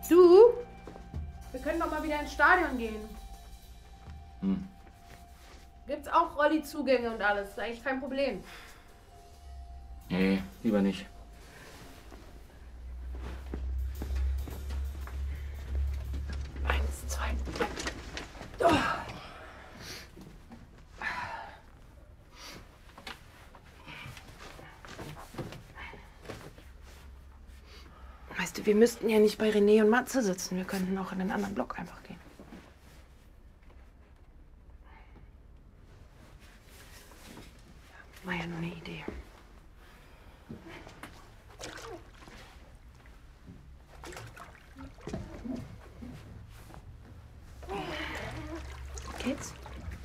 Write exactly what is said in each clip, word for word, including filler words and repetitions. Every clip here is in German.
Du? Wir können doch mal wieder ins Stadion gehen. Hm. Gibt's auch Rolli-Zugänge und alles. Ist eigentlich kein Problem. Nee, lieber nicht. Eins, zwei, drei. Oh. Weißt du, wir müssten ja nicht bei René und Matze sitzen. Wir könnten auch in den anderen Block einfach gehen. War ja nur eine Idee. Geht's?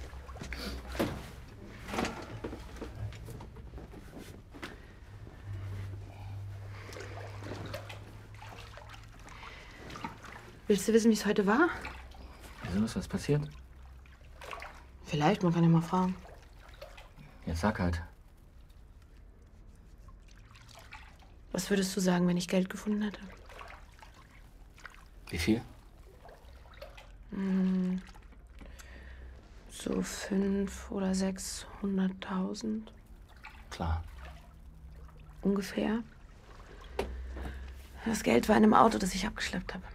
Willst du wissen, wie es heute war? Wieso ist was passiert? Vielleicht, man kann ja mal fragen. Jetzt sag halt. Was würdest du sagen, wenn ich Geld gefunden hätte? Wie viel? Hm, so fünf oder sechshunderttausend. Klar. Ungefähr. Das Geld war in einem Auto, das ich abgeschleppt habe.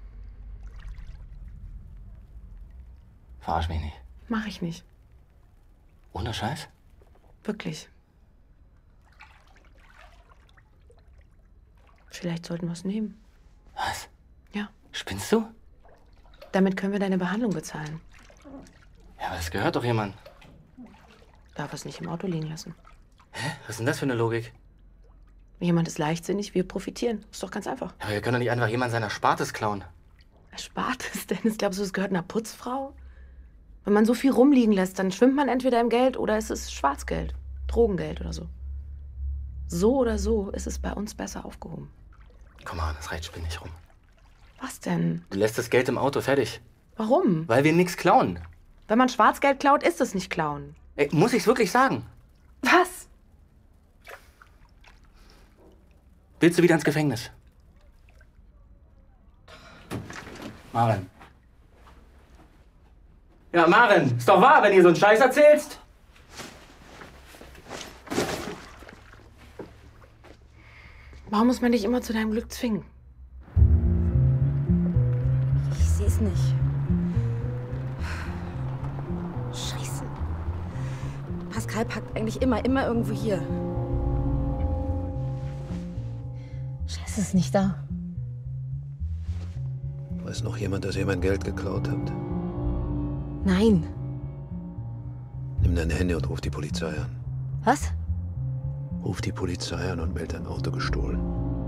Verarsch mich nicht. Mach ich nicht. Ohne Scheiß? Wirklich. Vielleicht sollten wir es nehmen. Was? Ja. Spinnst du? Damit können wir deine Behandlung bezahlen. Ja, aber das gehört doch jemand. Darf es nicht im Auto liegen lassen. Hä? Was ist denn das für eine Logik? Jemand ist leichtsinnig, wir profitieren. Ist doch ganz einfach. Ja, aber wir können doch nicht einfach jemand seiner Spartes klauen. Erspartes, Dennis? Glaubst du, es gehört einer Putzfrau? Wenn man so viel rumliegen lässt, dann schwimmt man entweder im Geld oder es ist Schwarzgeld. Drogengeld oder so. So oder so ist es bei uns besser aufgehoben. Komm mal, das reicht spinnig rum. Was denn? Du lässt das Geld im Auto, fertig. Warum? Weil wir nichts klauen. Wenn man Schwarzgeld klaut, ist es nicht klauen. Ey, muss ich's wirklich sagen? Was? Willst du wieder ins Gefängnis? Maren. Ja, Maren, ist doch wahr, wenn ihr so einen Scheiß erzählst. Warum muss man dich immer zu deinem Glück zwingen? Ich sehe es nicht. Scheiße. Pascal packt eigentlich immer, immer irgendwo hier. Scheiße, ist nicht da. Weiß noch jemand, dass ihr mein Geld geklaut habt? Nein. Nimm deine Hände und ruf die Polizei an. Was? Ruf die Polizei an und meld dein Auto gestohlen.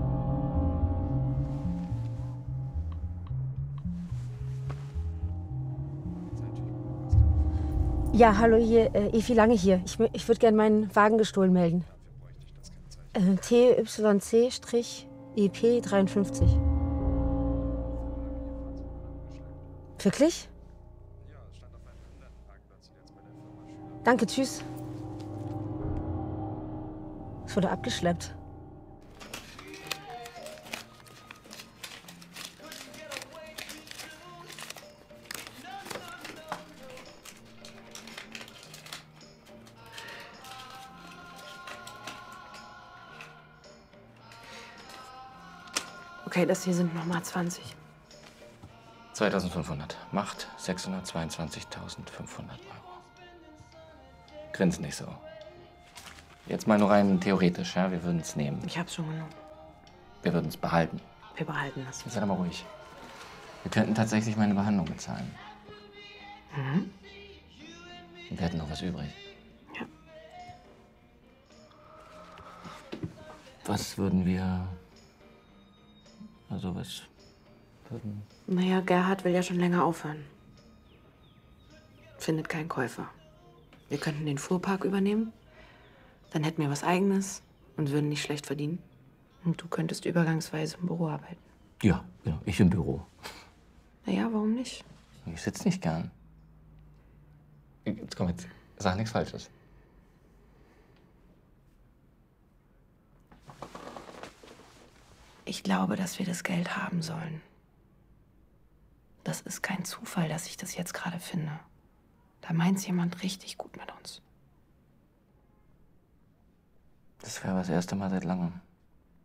Ja, hallo, hier, äh, Evi Lange hier. Ich, mö- ich würde gerne meinen Wagen gestohlen melden. Äh, T Y C-E P dreiundfünfzig. Wirklich? Danke, tschüss. Es wurde abgeschleppt. Okay, das hier sind nochmal zwanzig. zweitausendfünfhundert. Macht sechshundertzweiundzwanzigtausendfünfhundert Euro. Grins nicht so. Jetzt mal nur rein theoretisch, ja? Wir würden es nehmen. Ich hab's schon genommen. Wir würden es behalten. Wir behalten das. Sei doch mal ruhig. Wir könnten tatsächlich meine Behandlung bezahlen. Mhm. Und wir hätten noch was übrig. Ja. Was würden wir... Also was würden... Naja, Gerhard will ja schon länger aufhören. Findet keinen Käufer. Wir könnten den Fuhrpark übernehmen. Dann hätten wir was Eigenes und würden nicht schlecht verdienen. Und du könntest übergangsweise im Büro arbeiten. Ja, ja, ich im Büro. Naja, warum nicht? Ich sitze nicht gern. Jetzt komm, jetzt sag nichts Falsches. Ich glaube, dass wir das Geld haben sollen. das ist kein Zufall, dass ich das jetzt gerade finde. Da meint's jemand richtig gut mit uns. Das wäre das erste Mal seit langem.